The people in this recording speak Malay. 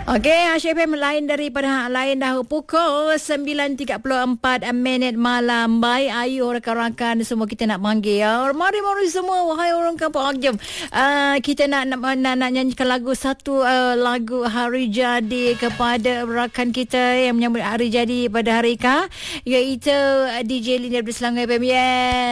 Okey, Asyik FM lain daripada lain dah pukul 9.34 minit malam. Baik, ayo rakan-rakan semua kita nak panggil ya. Mari semua, wahai orang kampung. Jom. Kita nak nyanyikan satu lagu hari jadi kepada rakan kita yang menyambut hari jadi pada hari iaitu DJ Lina dari Selangor FM. Yeah.